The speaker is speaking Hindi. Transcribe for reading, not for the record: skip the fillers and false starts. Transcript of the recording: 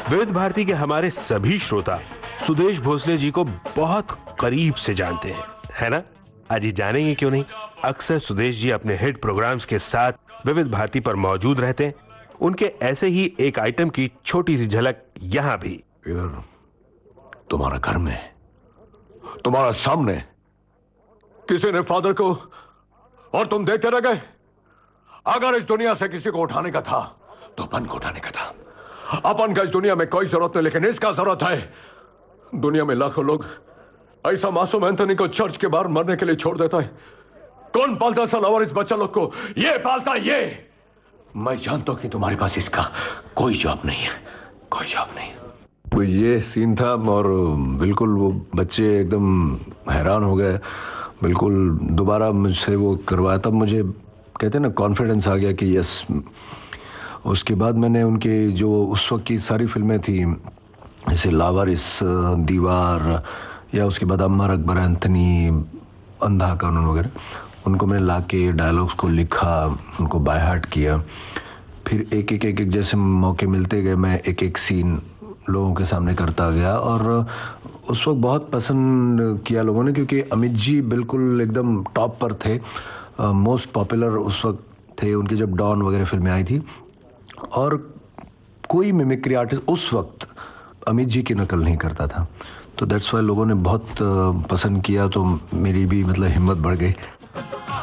विविध भारती के हमारे सभी श्रोता सुदेश भोसले जी को बहुत करीब से जानते हैं, है ना? आज ही जानेंगे क्यों नहीं। अक्सर सुदेश जी अपने हिट प्रोग्राम्स के साथ विविध भारती पर मौजूद रहते हैं। उनके ऐसे ही एक आइटम की छोटी सी झलक यहां भी। यार, तुम्हारा घर में, तुम्हारा सामने किसी ने फादर को, और तुम देखते रह गए। अगर इस दुनिया से किसी को उठाने का था तो अपन को उठाने का था। अपन का इस दुनिया में कोई जरूरत नहीं, लेकिन इसका जरूरत है। दुनिया में लाखों लोग ऐसा मासूम एंथनी को चर्च के बाहर मरने के लिए छोड़ देता है। कौन पालता सलावर इस बच्चा लोग को? ये पालता है, ये। मैं जानता हूं कि तुम्हारे पास इसका कोई जवाब नहीं है, कोई जवाब नहीं। तो ये सीन था और बिल्कुल वो बच्चे एकदम हैरान हो गए। बिल्कुल दोबारा मुझसे वो करवाया, तब मुझे कहते हैं ना कॉन्फिडेंस आ गया कि यस। उसके बाद मैंने उनके जो उस वक्त की सारी फिल्में थी, जैसे लावारिस, दीवार, या उसके बाद अमर अकबर एंथनी, अंधा कानून वगैरह, उनको मैंने लाके डायलॉग्स को लिखा, उनको बाय हार्ट किया। फिर एक एक जैसे मौके मिलते गए मैं एक एक सीन लोगों के सामने करता गया। और उस वक्त बहुत पसंद किया लोगों ने, क्योंकि अमित जी बिल्कुल एकदम टॉप पर थे, मोस्ट पॉपुलर उस वक्त थे उनकी, जब डॉन वगैरह फिल्में आई थी। और कोई मिमिक्री आर्टिस्ट उस वक्त अमित जी की नकल नहीं करता था। तो दैट्स वाई लोगों ने बहुत पसंद किया, तो मेरी भी मतलब हिम्मत बढ़ गई।